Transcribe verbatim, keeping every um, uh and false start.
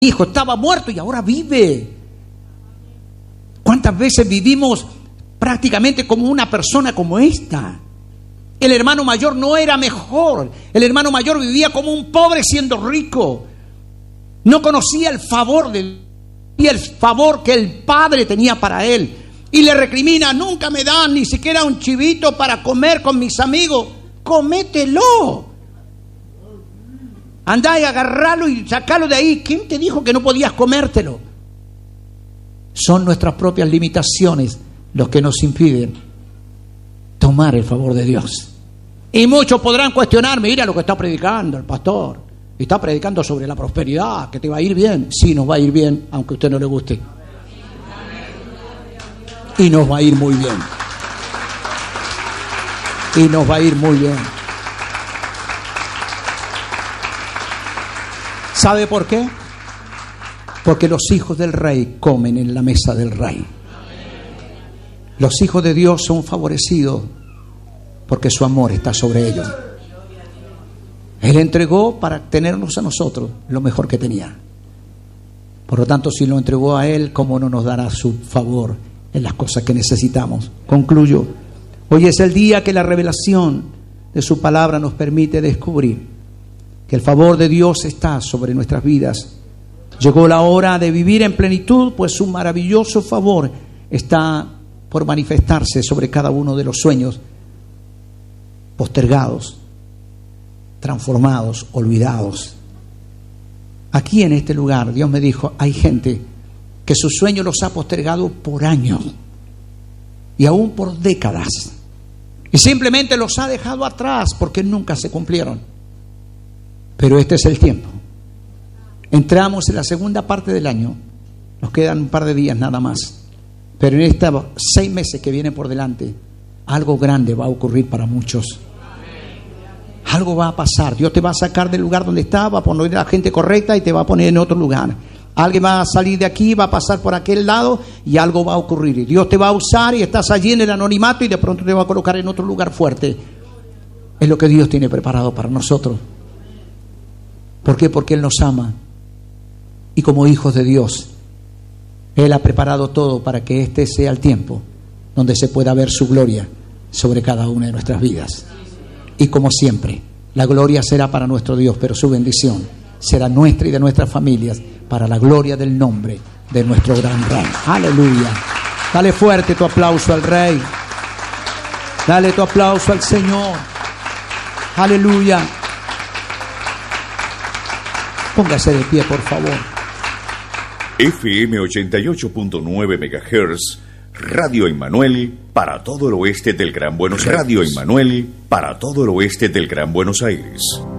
hijo estaba muerto y ahora vive. ¿Cuántas veces vivimos prácticamente como una persona como esta? El hermano mayor no era mejor. El hermano mayor vivía como un pobre siendo rico. No conocía el favor de y el favor que el Padre tenía para él. Y le recrimina: nunca me dan ni siquiera un chivito para comer con mis amigos. Comételo. Andá y agarralo y sacalo de ahí. ¿Quién te dijo que no podías comértelo? Son nuestras propias limitaciones los que nos impiden tomar el favor de Dios. Y muchos podrán cuestionar: mira lo que está predicando el pastor. Está predicando sobre la prosperidad, que te va a ir bien. Sí, nos va a ir bien, aunque a usted no le guste. Y nos va a ir muy bien. Y nos va a ir muy bien. ¿Sabe por qué? Porque los hijos del rey comen en la mesa del rey. Los hijos de Dios son favorecidos porque su amor está sobre ellos. Él entregó para tenernos a nosotros lo mejor que tenía. Por lo tanto, si lo entregó a Él, ¿cómo no nos dará su favor en las cosas que necesitamos? Concluyo. Hoy es el día que la revelación de su palabra nos permite descubrir que el favor de Dios está sobre nuestras vidas. Llegó la hora de vivir en plenitud, pues su maravilloso favor está por manifestarse sobre cada uno de los sueños postergados, transformados, olvidados. Aquí en este lugar Dios me dijo: hay gente que sus sueños los ha postergado por años y aún por décadas, y simplemente los ha dejado atrás porque nunca se cumplieron. Pero este es el tiempo. Entramos en la segunda parte del año, nos quedan un par de días nada más, pero en estos seis meses que vienen por delante, algo grande va a ocurrir para muchos. Algo va a pasar. Dios te va a sacar del lugar donde está, va a poner a la gente correcta y te va a poner en otro lugar. Alguien va a salir de aquí, va a pasar por aquel lado y algo va a ocurrir. Y Dios te va a usar y estás allí en el anonimato y de pronto te va a colocar en otro lugar fuerte. Es lo que Dios tiene preparado para nosotros. ¿Por qué? Porque Él nos ama. Y como hijos de Dios, Él ha preparado todo para que este sea el tiempo donde se pueda ver su gloria sobre cada una de nuestras vidas. Y como siempre, la gloria será para nuestro Dios, pero su bendición será nuestra y de nuestras familias para la gloria del nombre de nuestro gran Rey. Aleluya. Dale fuerte tu aplauso al Rey. Dale tu aplauso al Señor. Aleluya. Póngase de pie, por favor. F M ochenta y ocho punto nueve megahertz, Radio Emmanuel para todo el oeste del Gran Buenos Aires. Radio Emmanuel para todo el oeste del Gran Buenos Aires.